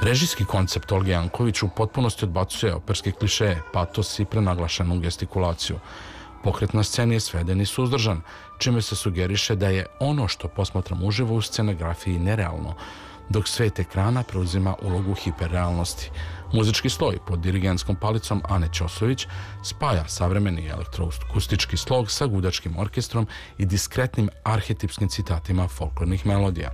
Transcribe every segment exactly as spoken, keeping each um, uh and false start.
Režijski koncept Olge Janković u potpunosti odbacuje operske klišeje, patos i prenaglašenu gestikulaciju. Pokret na sceni je sveden i suzdržan, čime se sugeriše da je ono što posmatram uživo u scenografiji nerealno, dok svet ekrana preuzima ulogu hiperrealnosti. Muzički sloj pod dirigentskom palicom Ane Ćosović spaja savremeni elektroakustički slog sa gudačkim orkestrom i diskretnim arhetipskim citatima folklornih melodija.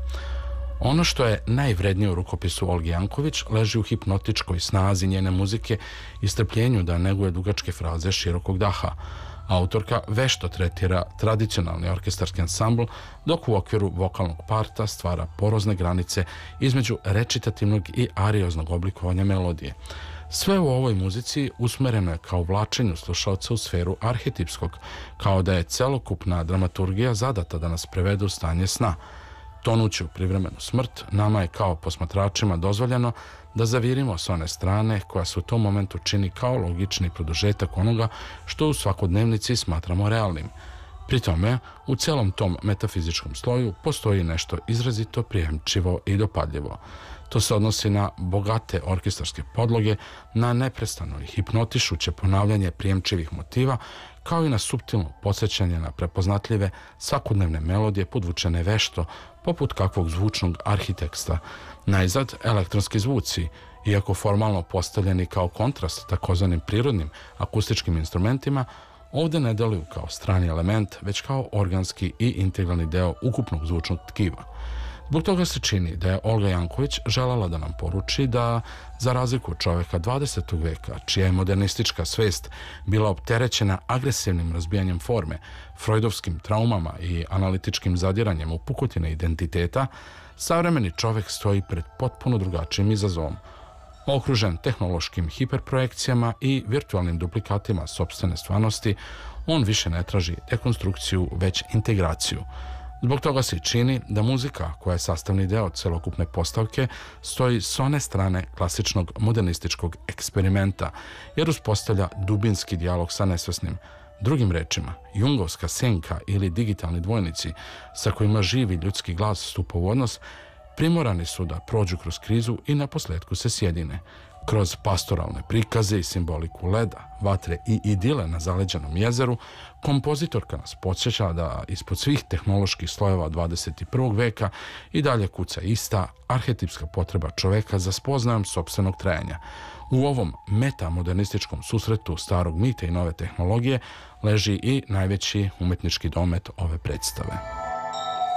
Ono što je najvrednije u rukopisu Olge Janković leži u hipnotičkoj snazi njene muzike i strpljenju da neguje dugačke fraze širokog daha. Autorka vešto tretira tradicionalni orkestarski ansambl, dok u okviru vokalnog parta stvara porozne granice između recitativnog i arioznog oblikovanja melodije. Sve u ovoj muzici usmereno je kao vlačenju slušalca u sferu arhetipskog, kao da je celokupna dramaturgija zadata da nas prevede u stanje sna. Tonući u privremenu smrt, nama je kao posmatračima dozvoljeno da zavirimo s one strane koja se u tom momentu čini kao logični produžetak onoga što u svakodnevnici smatramo realnim. Pri tome, u celom tom metafizičkom sloju postoji nešto izrazito prijemčivo i dopadljivo. To se odnosi na bogate orkestarske podloge, na neprestano i hipnotišuće ponavljanje prijemčivih motiva, kao i na suptilno podsjećanje na prepoznatljive svakodnevne melodije podvučene vešto, poput kakvog zvučnog arhiteksta. Najzad, elektronski zvuci, iako formalno postavljeni kao kontrast takozvanim prirodnim akustičkim instrumentima, ovde ne deluju kao strani element, već kao organski i integralni deo ukupnog zvučnog tkiva. Zbog toga se čini da je Olga Janković želala da nam poruči da, za razliku od čoveka dvadesetog veka, čija je modernistička svest bila opterećena agresivnim razbijanjem forme, freudovskim traumama i analitičkim zadiranjem u pukotine identiteta, savremeni čovek stoji pred potpuno drugačijim izazovom. Okružen tehnološkim hiperprojekcijama i virtualnim duplikatima sopstvene stvarnosti, on više ne traži dekonstrukciju, već integraciju. Zbog toga se čini da muzika, koja je sastavni deo celokupne postavke, stoji s one strane klasičnog modernističkog eksperimenta, jer uspostavlja dubinski dijalog sa nesvesnim. Drugim rečima, jungovska senka ili digitalni dvojnici sa kojima živi ljudski glas stupa u odnos, primorani su da prođu kroz krizu i na posledku se sjedine. Kroz pastoralne prikaze i simboliku leda, vatre i idile na zaleđenom jezeru, kompozitorka nas podsjeća da ispod svih tehnoloških slojeva dvadeset prvog veka i dalje kuca ista arhetipska potreba čoveka za spoznajom sopstvenog trajanja. U ovom metamodernističkom susretu starog mita i nove tehnologije leži i najveći umetnički domet ove predstave.